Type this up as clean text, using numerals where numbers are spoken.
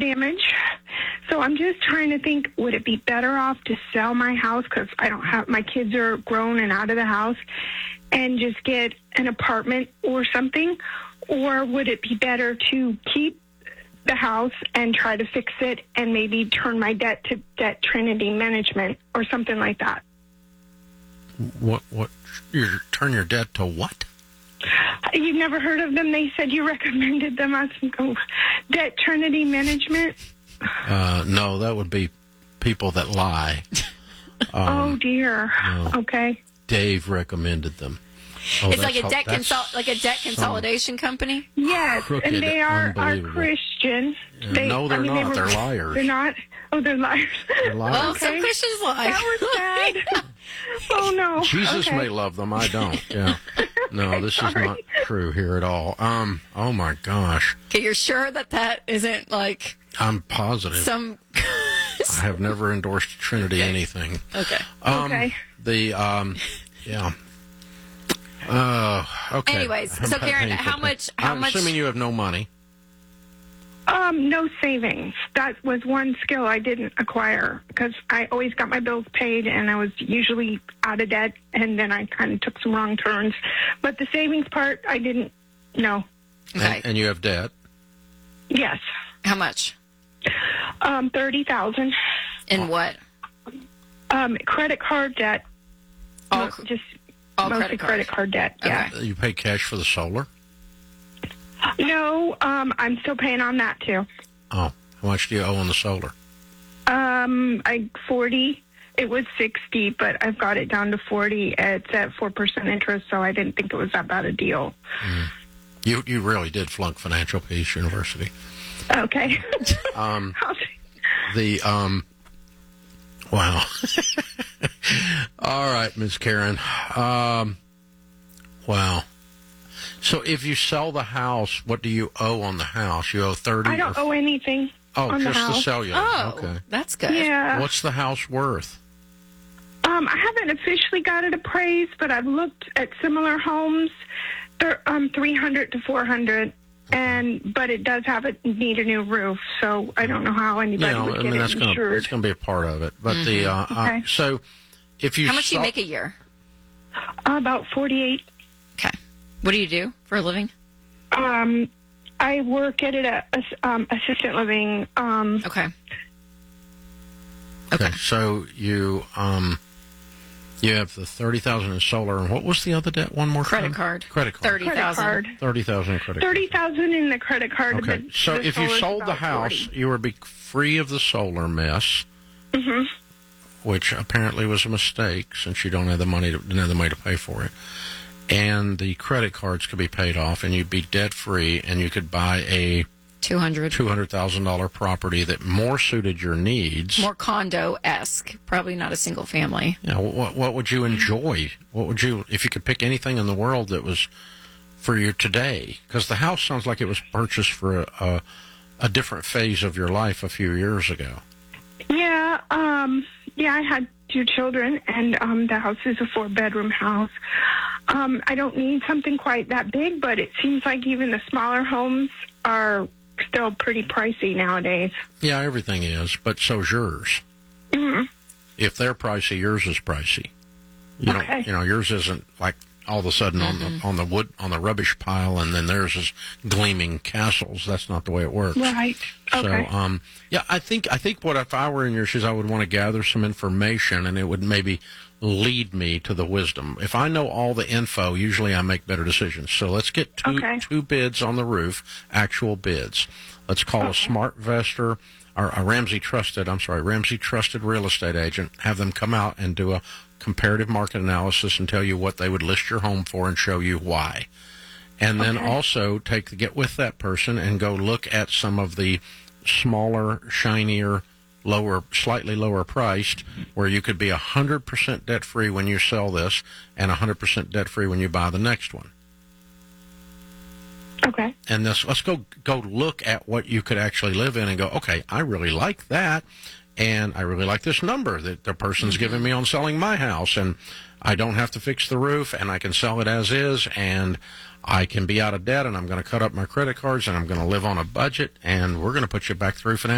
damage. So I'm just trying to think, would it be better off to sell my house because I don't have, my kids are grown and out of the house, and just get an apartment or something? Or would it be better to keep the house and try to fix it and maybe turn my debt to Debt Trinity Management or something like that? What you turn your debt to what? You've never heard of them? They said you recommended them. I was Debt Trinity Management. No, that would be people that lie. Oh dear. No. Okay. Dave recommended them. Oh, It's like a debt consolidation company. Yes, and they are Christian. No, they're not. They're liars. They're not. Oh, they're liars. They're liars. Oh, some Christians lie. That was bad. Oh no. Jesus may love them. I don't. Yeah. No, this is not true here at all. Oh my gosh. Okay, you're sure that isn't like? I'm positive. Some. I have never endorsed Trinity anything. Okay. Okay. Yeah. Okay. Anyways, so Karen, how much? I'm assuming you have no money. No savings. That was one skill I didn't acquire because I always got my bills paid and I was usually out of debt, and then I kind of took some wrong turns. But the savings part, I didn't know. Okay. And you have debt? Yes. How much? $30,000. In what? Credit card debt. All Mostly credit card debt. Yeah. You pay cash for the solar? No, I'm still paying on that too. Oh, how much do you owe on the solar? 40. It was 60, but I've got it down to 40. It's at 4% interest, so I didn't think it was that bad a deal. You really did flunk Financial Peace University. Okay. Wow. All right, Ms. Karen. Wow. So if you sell the house, what do you owe on the house? You owe 30. I don't owe anything. Oh, on just the house. the cellular. Oh, okay. That's good. Yeah. What's the house worth? I haven't officially got it appraised, but I've looked at similar homes. They're 300 to 400. But it does need a new roof, so I don't know how anybody would get it insured. That's going to be a part of it. But Okay. So if you How much do you make a year? About 48. Okay. What do you do for a living? I work at assistant living. Okay. Okay. So you have the 30,000 in solar, and what was the other debt? One more Credit time? card. Credit card. 30,000. 30,000 in credit card. 30,000 in the credit card. Okay. So if you sold the house, 40. you would be free of the solar mess, which apparently was a mistake since you didn't have the money to pay for it. And the credit cards could be paid off, and you'd be debt free, and you could buy a $200,000 property that more suited your needs. More condo-esque, probably not a single family. Yeah. What would you enjoy? What would you, if you could pick anything in the world that was for you today? Because the house sounds like it was purchased for a different phase of your life a few years ago. Yeah. I had 2 children, and the house is a 4-bedroom house. I don't need something quite that big, but it seems like even the smaller homes are still pretty pricey nowadays. Yeah, everything is, but so's yours. Mm-hmm. If they're pricey, yours is pricey. Yours isn't like all of a sudden on the rubbish pile, and then theirs is gleaming castles. That's not the way it works. Right. Okay. So, I think what if I were in your shoes, I would want to gather some information, and it would maybe lead me to the wisdom. If I know all the info, usually I make better decisions. So let's get two bids on the roof, actual bids. Let's call a SmartVestor or a Ramsey Trusted real estate agent, have them come out and do a comparative market analysis and tell you what they would list your home for and show you why. And then also get with that person and go look at some of the smaller, shinier, slightly lower priced, where you could be 100% debt free when you sell this and 100% debt free when you buy the next one. Okay. And let's go look at what you could actually live in and go, okay, I really like that, and I really like this number that the person's giving me on selling my house, and I don't have to fix the roof, and I can sell it as is, and I can be out of debt, and I'm going to cut up my credit cards, and I'm going to live on a budget, and we're going to put you back through financial